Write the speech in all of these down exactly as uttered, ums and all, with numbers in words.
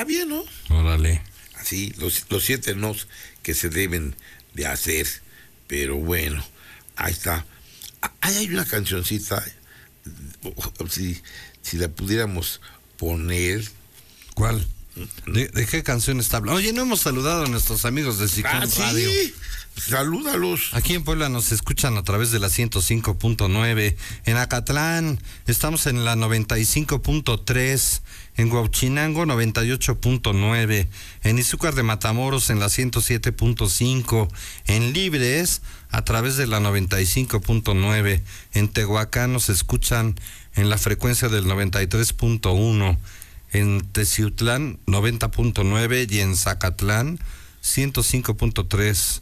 está bien, ¿no? Órale. Así, los, los siete nos que se deben de hacer, pero bueno, ahí está. Ahí hay una cancioncita, si, si la pudiéramos poner. ¿Cuál? ¿De, de qué canción está hablando? Oye, no hemos saludado a nuestros amigos de Sicom ah, Radio. Sí, salúdalos. Aquí en Puebla nos escuchan a través de la ciento cinco punto nueve. En Acatlán estamos en la noventa y cinco punto tres. En Huauchinango noventa y ocho punto nueve. En Izúcar de Matamoros en la ciento siete punto cinco. En Libres a través de la noventa y cinco punto nueve. En Tehuacán nos escuchan en la frecuencia del noventa y tres punto uno. En Teciutlán noventa punto nueve y en Zacatlán ciento cinco punto tres.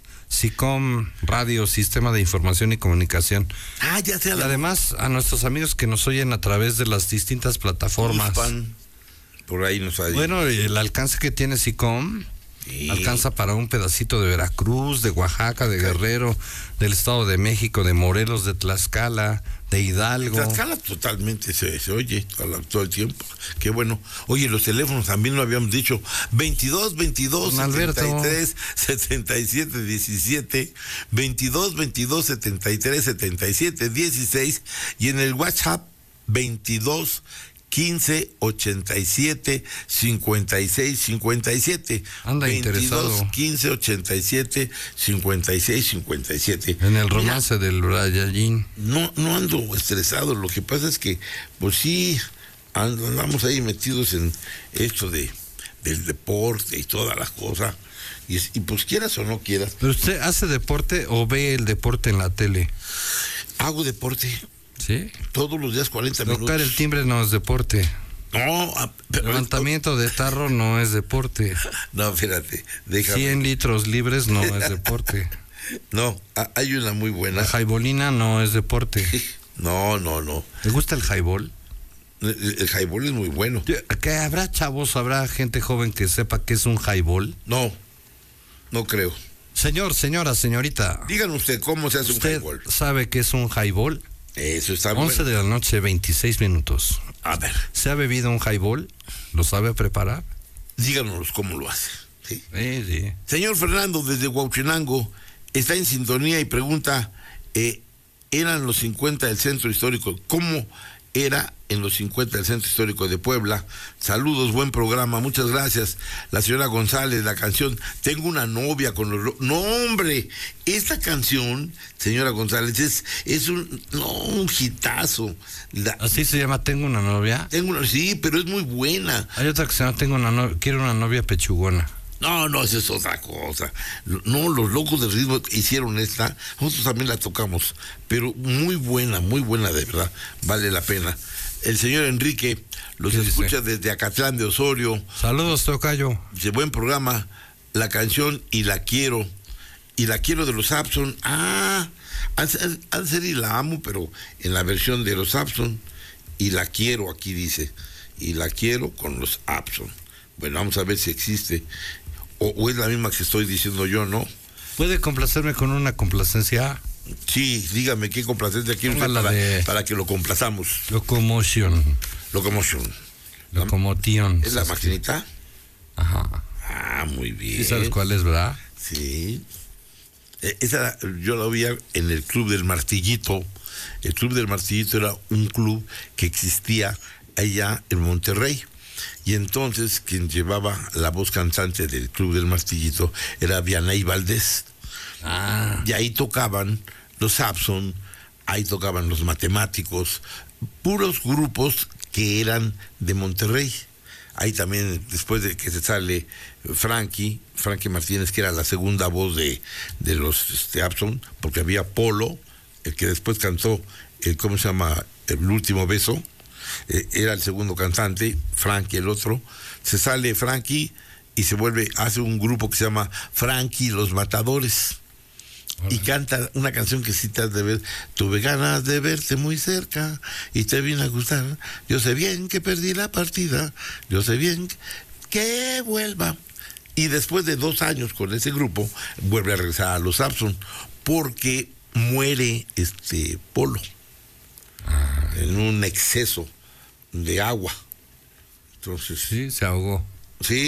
Sicom Radio, Sistema de Información y Comunicación. Ah, ya sé. Y además a nuestros amigos que nos oyen a través de las distintas plataformas. Uspan, por ahí nos ha dicho. Bueno, el alcance que tiene Sicom sí. Alcanza para un pedacito de Veracruz, de Oaxaca, de Guerrero, del Estado de México, de Morelos, de Tlaxcala, de Hidalgo. Tlaxcala totalmente se, se oye todo, todo el tiempo. Qué bueno. Oye, los teléfonos también lo habíamos dicho. veintidós, veintidós, setenta y tres, setenta y siete, diecisiete. veintidós, veintidós, setenta y tres, setenta y siete, dieciséis. Y en el WhatsApp, veintidós, quince, ochenta y siete, cincuenta y seis, cincuenta y siete. Anda veintidós, interesado. quince, ochenta y siete, cincuenta y seis, cincuenta y siete. En el romance Mira, del Brayallín. No, no ando estresado. Lo que pasa es que, pues sí, andamos ahí metidos en esto de del deporte y todas las cosas. Y, y pues quieras o no quieras. ¿Pero usted hace deporte o ve el deporte en la tele? Hago deporte. ¿Sí? Todos los días cuarenta minutos. Tocar el timbre no es deporte. No. Pero levantamiento de tarro no es deporte. No, espérate. Déjame. cien litros libres no es deporte. No, hay una muy buena. La jaibolina no es deporte. No, no, no. ¿Te gusta el jaibol? El, el jaibol es muy bueno. ¿Que habrá chavos, habrá gente joven que sepa qué es un jaibol? No, no creo. Señor, señora, señorita. Díganme usted cómo se hace un jaibol. ¿Usted sabe qué es un jaibol? Eso está once bueno. de la noche, veintiséis minutos. A ver. ¿Se ha bebido un jaibol? ¿Lo sabe preparar? Díganos cómo lo hace. ¿Sí? Sí, sí. Señor Fernando, desde Huauchinango, está en sintonía y pregunta, eh, ¿eran los cincuenta del Centro Histórico? ¿Cómo era en los cincuenta del Centro Histórico de Puebla? Saludos, buen programa, muchas gracias. La señora González, la canción Tengo una novia con los... No, hombre, esta canción, señora González, es, es un, no, un hitazo. La... ¿Así se llama Tengo una novia? Tengo una, sí, pero es muy buena. Hay otra que se llama Tengo una novia, quiero una novia pechugona. No, no, esa es otra cosa. No, los locos del ritmo hicieron esta, nosotros también la tocamos, pero muy buena, muy buena de verdad, vale la pena. El señor Enrique los escucha dice? Desde Acatlán de Osorio. Saludos, tocayo. Dice, buen programa, la canción Y la quiero, y la quiero de los Abson. Ah, al ser y la amo, pero en la versión de los Abson, y la quiero, aquí dice, y la quiero con los Abson. Bueno, vamos a ver si existe. O, o es la misma que estoy diciendo yo, ¿no? ¿Puede complacerme con una complacencia? Sí, dígame qué complacencia quiere usted para, de... para que lo complazamos. Locomoción. Locomoción. Locomoción. ¿Es la maquinita? Ajá. Ah, muy bien. ¿Sí sabes cuál es, verdad? Sí. Eh, esa yo la vi en el Club del Martillito. El Club del Martillito era un club que existía allá en Monterrey. Y entonces quien llevaba la voz cantante del Club del Martillito era Vianey Valdés. Ah. Y ahí tocaban los Abson, ahí tocaban los Matemáticos, puros grupos que eran de Monterrey. Ahí también, después de que se sale Frankie, Frankie Martínez, que era la segunda voz de, de los este, Abson, porque había Polo, el que después cantó, el, ¿cómo se llama? El último beso. Eh, era el segundo cantante, Frankie el otro. Se sale Frankie y se vuelve, hace un grupo que se llama Frankie y los Matadores. Y canta una canción que sí te has de ver. Tuve ganas de verte muy cerca y te vine a gustar. Yo sé bien que perdí la partida. Yo sé bien que vuelva. Y después de dos años con ese grupo, vuelve a regresar a los Abson porque muere este Polo ah. en un exceso de agua. Entonces sí, se ahogó.